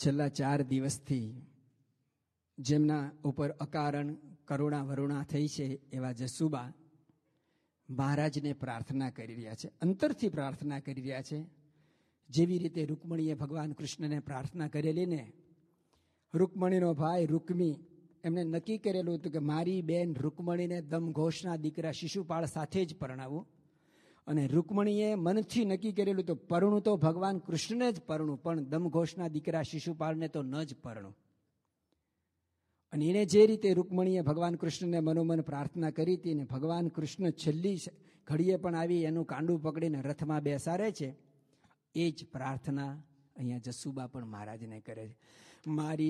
છેલ્લા 4 દિવસથી જેમના ઉપર અકારણ કરુણા વરુણા થઈ છે એવા જસુબા મહારાજને પ્રાર્થના કરી રહ્યા છે, અંતરથી પ્રાર્થના કરી રહ્યા છે. જેવી રીતે રૂકમણીએ ભગવાન કૃષ્ણને પ્રાર્થના કરેલી ને, રૂકમણીનો ભાઈ રૂકમી એમને નક્કી કરેલું હતું કે મારી બેન રૂકમણીને દમઘોષના દીકરા શિશુપાળ સાથે જ પરણાવું. અને રૂકમણીએ મનથી નક્કી કરેલું તો પરણું તો ભગવાન કૃષ્ણને જ પરણું, પણ દમઘોષના દીકરા શિશુપાળને તો ન જ પરણું. અને એને જે રીતે રૂકમણીએ ભગવાન કૃષ્ણને મનોમન પ્રાર્થના કરી હતી ને ભગવાન કૃષ્ણ છેલ્લી ઘડીએ પણ આવી એનું કાંડું પકડીને રથમાં બેસાડે છે, એ જ પ્રાર્થના અહીંયા જસુબા પણ મહારાજને કરે છે. મારી